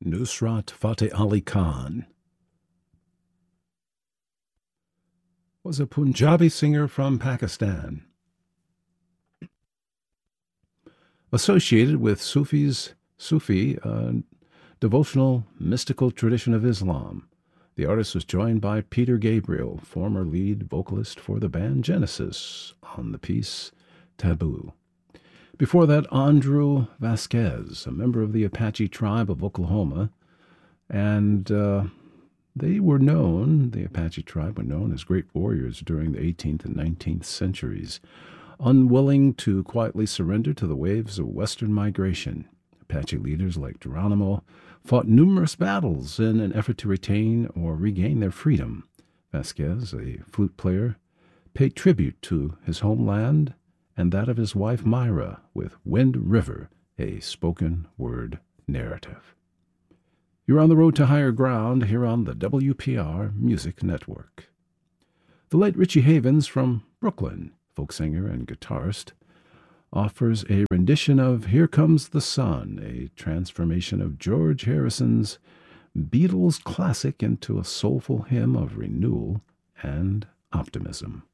Nusrat Fateh Ali Khan was a Punjabi singer from Pakistan, associated with Sufi devotional mystical tradition of Islam. The artist was joined by Peter Gabriel, former lead vocalist for the band Genesis, on the piece Taboo. Before that, Andrew Vasquez, a member of the Apache tribe of Oklahoma, and the Apache tribe were known as great warriors during the 18th and 19th centuries. Unwilling to quietly surrender to the waves of Western migration, Apache leaders like Geronimo fought numerous battles in an effort to retain or regain their freedom. Vasquez, a flute player, paid tribute to his homeland and that of his wife Myra with Wind River, a spoken word narrative. You're on the road to higher ground here on the WPR Music Network. The late Richie Havens from Brooklyn, folk singer and guitarist, offers a rendition of Here Comes the Sun, a transformation of George Harrison's Beatles classic into a soulful hymn of renewal and optimism.